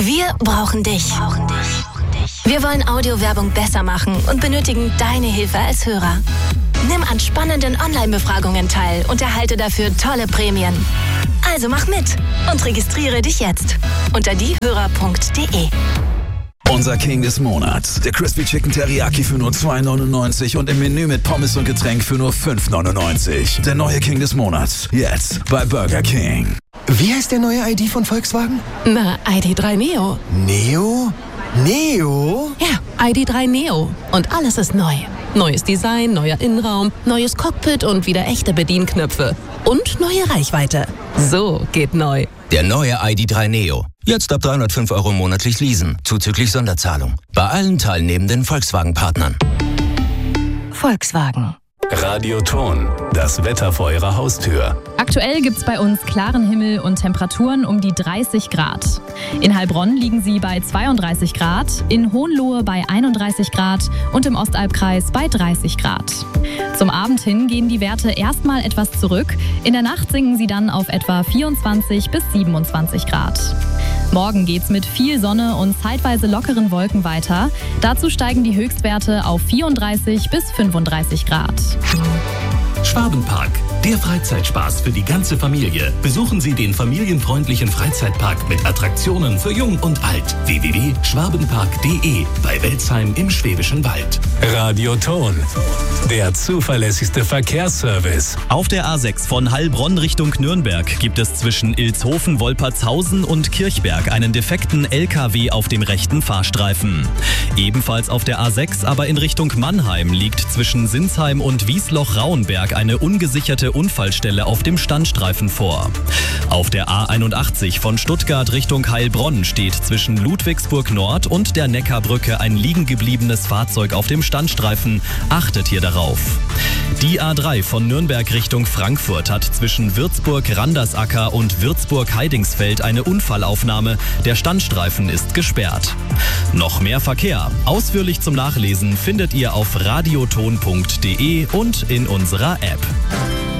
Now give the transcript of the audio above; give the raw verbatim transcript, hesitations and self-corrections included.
Wir brauchen dich. Wir wollen Audiowerbung besser machen und benötigen deine Hilfe als Hörer. Nimm an spannenden Online-Befragungen teil und erhalte dafür tolle Prämien. Also mach mit und registriere dich jetzt unter diehörer punkt de. Unser King des Monats, der Crispy Chicken Teriyaki für nur zwei neunundneunzig und im Menü mit Pommes und Getränk für nur fünf neunundneunzig. Der neue King des Monats, jetzt bei Burger King. Wie heißt der neue I D von Volkswagen? Na, I D drei Neo. Neo? Neo? Ja, I D drei Neo. Und alles ist neu. Neues Design, neuer Innenraum, neues Cockpit und wieder echte Bedienknöpfe. Und neue Reichweite. So geht neu. Der neue I D drei Neo. Jetzt ab dreihundertfünf Euro monatlich leasen, zuzüglich Sonderzahlung. Bei allen teilnehmenden Volkswagen-Partnern. Volkswagen. Radioton, das Wetter vor Ihrer Haustür. Aktuell gibt's bei uns klaren Himmel und Temperaturen um die dreißig Grad. In Heilbronn liegen sie bei zweiunddreißig Grad, in Hohenlohe bei einunddreißig Grad und im Ostalbkreis bei dreißig Grad. Zum Abend hin gehen die Werte erstmal etwas zurück. In der Nacht sinken sie dann auf etwa vierundzwanzig bis siebenundzwanzig Grad. Morgen geht's mit viel Sonne und zeitweise lockeren Wolken weiter. Dazu steigen die Höchstwerte auf vierunddreißig bis fünfunddreißig Grad. Schwabenpark, der Freizeitspaß für die ganze Familie. Besuchen Sie den familienfreundlichen Freizeitpark mit Attraktionen für Jung und Alt. w w w punkt schwabenpark punkt de bei Welzheim im Schwäbischen Wald. Radioton, der zuverlässigste Verkehrsservice. Auf der A sechs von Heilbronn Richtung Nürnberg gibt es zwischen Ilshofen, Wolpertshausen und Kirchberg einen defekten L K W auf dem rechten Fahrstreifen. Ebenfalls auf der A sechs, aber in Richtung Mannheim, liegt zwischen Sinsheim und Wiesloch-Rauenberg eine ungesicherte Unfallstelle auf dem Standstreifen vor. Auf der A einundachtzig von Stuttgart Richtung Heilbronn steht zwischen Ludwigsburg Nord und der Neckarbrücke ein liegen gebliebenes Fahrzeug auf dem Standstreifen. Achtet hier darauf. Die A drei von Nürnberg Richtung Frankfurt hat zwischen Würzburg-Randersacker und Würzburg-Heidingsfeld eine Unfallaufnahme. Der Standstreifen ist gesperrt. Noch mehr Verkehr. Ausführlich zum Nachlesen findet ihr auf radioton punkt de und in unserer App.